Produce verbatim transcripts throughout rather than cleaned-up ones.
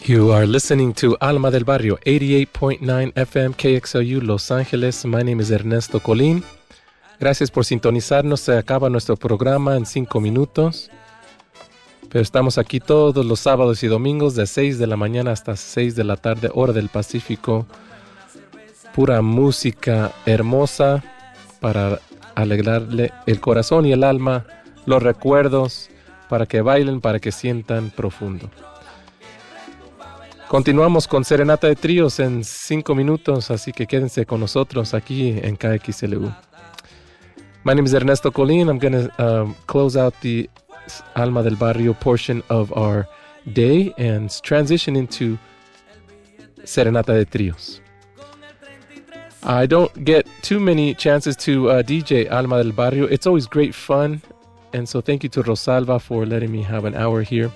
You are listening to Alma del Barrio, eighty-eight point nine F M K X L U Los Ángeles. My name is Ernesto Colín. Gracias por sintonizarnos. Se acaba nuestro programa en cinco minutos. Pero estamos aquí todos los sábados y domingos de seis de la mañana hasta seis de la tarde, hora del Pacífico. Pura música hermosa para alegrarle el corazón y el alma, los recuerdos, para que bailen, para que sientan profundo. Continuamos con Serenata de Tríos en cinco minutos, así que quédense con nosotros aquí en K X L U. My name is Ernesto Colín. I'm going to um, close out the Alma del Barrio portion of our day and transition into Serenata de Tríos. I don't get too many chances to uh, D J Alma del Barrio. It's always great fun, and so thank you to Rosalba for letting me have an hour here.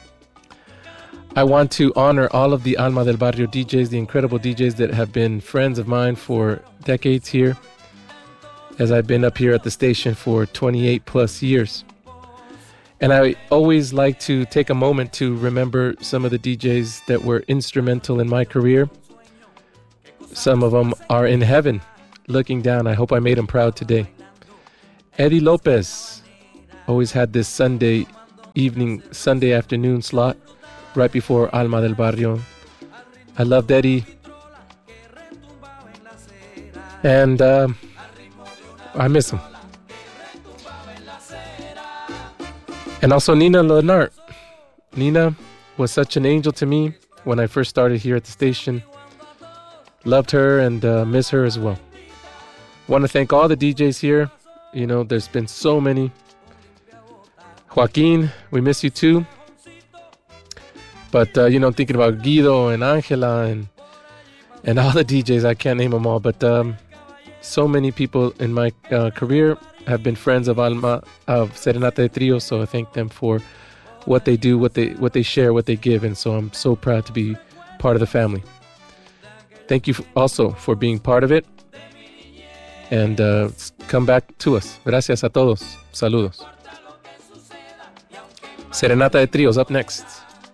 I want to honor all of the Alma del Barrio D Js, the incredible D Js that have been friends of mine for decades here, as I've been up here at the station for twenty-eight plus years. And I always like to take a moment to remember some of the D Js that were instrumental in my career. Some of them are in heaven, looking down. I hope I made them proud today. Eddie Lopez always had this Sunday evening, Sunday afternoon slot right before Alma del Barrio. I loved Eddie. And uh, I miss him. And also Nina Lenart. Nina was such an angel to me when I first started here at the station. Loved her and uh, miss her as well. Want to thank all the D Js here. You know, there's been so many. Joaquin, we miss you too. But, uh, you know, I'm thinking about Guido and Angela and and all the D Js. I can't name them all. But um, so many people in my uh, career have been friends of Alma, of Serenata de Tríos. So I thank them for what they do, what they what they share, what they give. And so I'm so proud to be part of the family. Thank you also for being part of it. And uh, come back to us. Gracias a todos. Saludos. Serenata de Tríos up next.